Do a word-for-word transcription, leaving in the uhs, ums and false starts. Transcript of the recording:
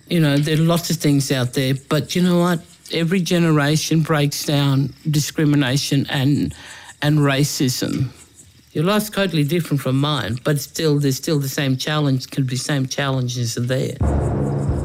You know, there are lots of things out there, but you know what? Every generation breaks down discrimination and and racism. Your life's totally different from mine, but still, there's still the same challenge, could be same challenges are there.